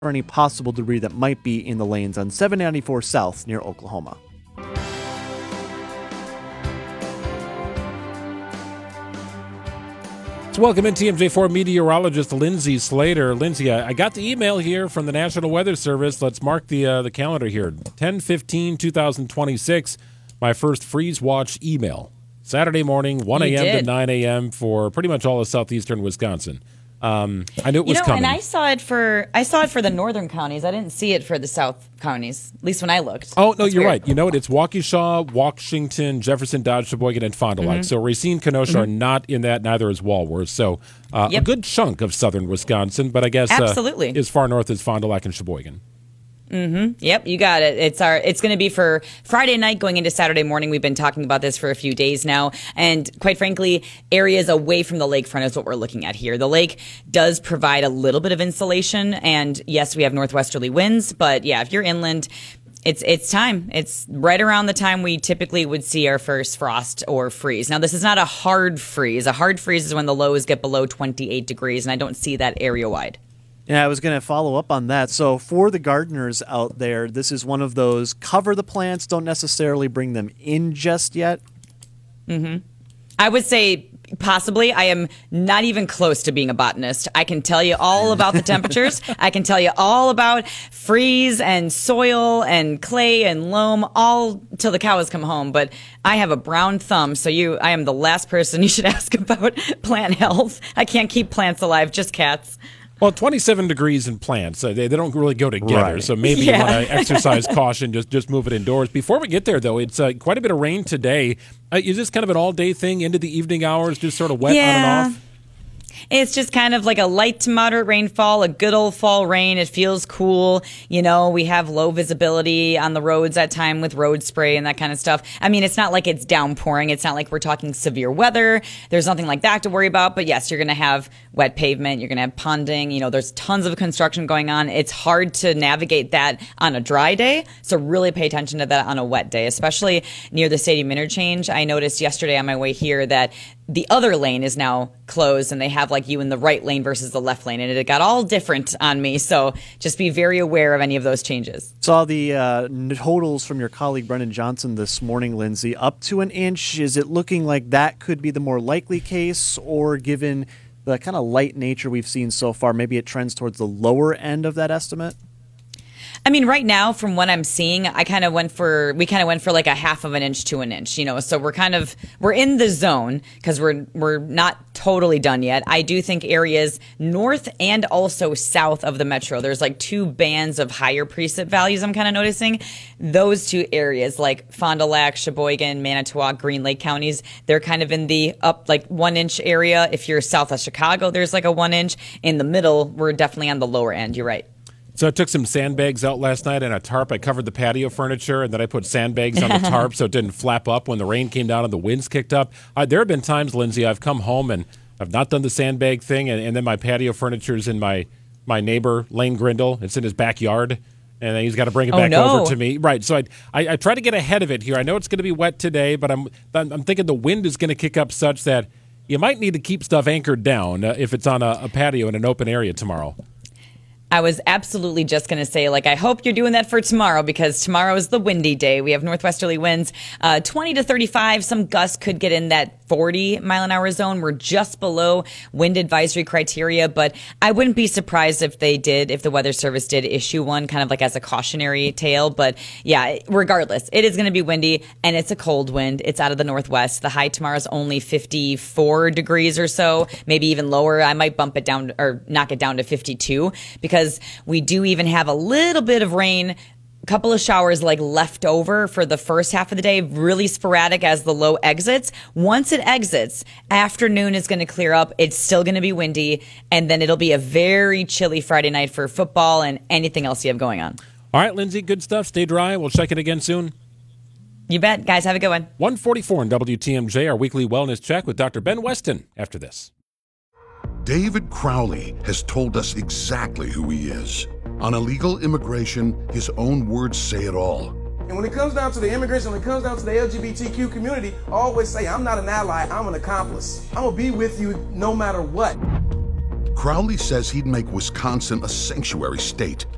or any possible debris that might be in the lanes on 794 South near Oklahoma. So welcome in TMJ4 meteorologist Lindsay Slater. Lindsay, I got the email here from the National Weather Service. Let's mark the calendar here. 10/15/2026, my first freeze watch email. Saturday morning, 1 a.m. to 9 a.m. for pretty much all of southeastern Wisconsin. I knew it was coming. And I saw it for the northern counties. I didn't see it for the south counties, at least when I looked. Oh, no, you're right. You know what? It's Waukesha, Washington, Jefferson, Dodge, Sheboygan, and Fond du Lac. So Racine, Kenosha are not in that. Neither is Walworth. So a good chunk of southern Wisconsin, but I guess absolutely as far north as Fond du Lac and Sheboygan. Yep, you got it. It's going to be for Friday night going into Saturday morning. We've been talking about this for a few days now, and quite frankly, areas away from the lakefront is what we're looking at here. The lake does provide a little bit of insulation, and yes, we have northwesterly winds, but yeah, if you're inland, it's time. It's right around the time we typically would see our first frost or freeze. Now, this is not a hard freeze. A hard freeze is when the lows get below 28 degrees, and I don't see that area-wide. Yeah, I was going to follow up on that. So for the gardeners out there, this is one of those cover the plants, don't necessarily bring them in just yet. I would say possibly. I am not even close to being a botanist. I can tell you all about the temperatures. I can tell you all about freeze and soil and clay and loam, all till the cows come home. But I have a brown thumb, so I am the last person you should ask about plant health. I can't keep plants alive, just cats. Well, 27 degrees in plants, they don't really go together, Right. so maybe you want to exercise caution, just move it indoors. Before we get there, though, it's quite a bit of rain today. Is this kind of an all-day thing into the evening hours, just sort of wet on and off? It's just kind of like a light to moderate rainfall, a good old fall rain. It feels cool. You know, we have low visibility on the roads at time with road spray and that kind of stuff. I mean, it's not like it's downpouring. It's not like we're talking severe weather. There's nothing like that to worry about. But yes, you're going to have wet pavement. You're going to have ponding. You know, there's tons of construction going on. It's hard to navigate that on a dry day. So really pay attention to that on a wet day, especially near the stadium interchange. I noticed yesterday on my way here that the other lane is now closed and they have like you in the right lane versus the left lane. And it got all different on me. So just be very aware of any of those changes. Saw the totals from your colleague Brendan Johnson this morning, Lindsay, up to an inch. Is it looking like that could be the more likely case, or given the kind of light nature we've seen so far, maybe it trends towards the lower end of that estimate? I mean, right now, from what I'm seeing, we kind of went for like a half of an inch to an inch, you know, so we're in the zone because we're not totally done yet. I do think areas north and also south of the metro, there's like two bands of higher precip values I'm kind of noticing. Those two areas, like Fond du Lac, Sheboygan, Manitowoc, Green Lake counties, they're kind of in the up like 1 inch area. If you're south of Chicago, there's like a 1 inch. In the middle, we're definitely on the lower end. You're right. So I took some sandbags out last night and a tarp. I covered the patio furniture, and then I put sandbags on the tarp so it didn't flap up when the rain came down and the winds kicked up. There have been times, Lindsay, I've come home and I've not done the sandbag thing, and then my patio furniture is in my neighbor, Lane Grindle. It's in his backyard, and then he's got to bring it back over to me. Right, so I try to get ahead of it here. I know it's going to be wet today, but I'm thinking the wind is going to kick up such that you might need to keep stuff anchored down if it's on a patio in an open area tomorrow. I was absolutely just going to say, like, I hope you're doing that for tomorrow because tomorrow is the windy day. We have northwesterly winds, 20 to 35. Some gusts could get in that 40-mile-an-hour zone. We're just below wind advisory criteria, but I wouldn't be surprised if the Weather Service did issue one kind of like as a cautionary tale. But yeah, regardless, it is going to be windy and it's a cold wind. It's out of the northwest. The high tomorrow is only 54 degrees or so, maybe even lower. I might bump it down or knock it down to 52 because we do even have a little bit of rain, a couple of showers like left over for the first half of the day, really sporadic as the low exits. Once it exits, afternoon is going to clear up. It's still going to be windy, and then it'll be a very chilly Friday night for football and anything else you have going on. All right, Lindsay, good stuff. Stay dry. We'll check it again soon. You bet. Guys, have a good one. 1:44 in WTMJ, our weekly wellness check with Dr. Ben Weston after this. David Crowley has told us exactly who he is. On illegal immigration, his own words say it all. And when it comes down to the immigrants, when it comes down to the LGBTQ community, I always say, I'm not an ally, I'm an accomplice. I'm gonna be with you no matter what. Crowley says he'd make Wisconsin a sanctuary state